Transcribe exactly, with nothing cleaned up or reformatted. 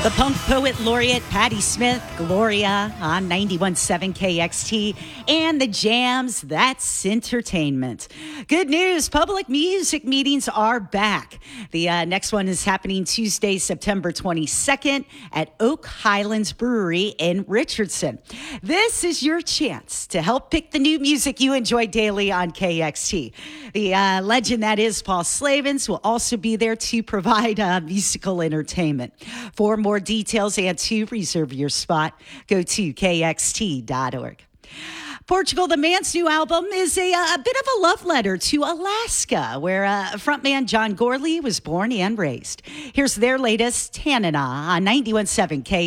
The Punk Poet Laureate Patti Smith, Gloria on ninety-one point seven K X T, and the Jams, that's entertainment. Good news, public music meetings are back. The uh, next one is happening Tuesday, September twenty-second at Oak Highlands Brewery in Richardson. This is your chance to help pick the new music you enjoy daily on K X T. The uh, legend that is Paul Slavens will also be there to provide uh, musical entertainment. For more details and to reserve your spot, go to K X T dot org. Portugal the Man's new album is a, a bit of a love letter to Alaska, where uh, frontman John Gorley was born and raised. Here's their latest, Tanana, on ninety-one point seven K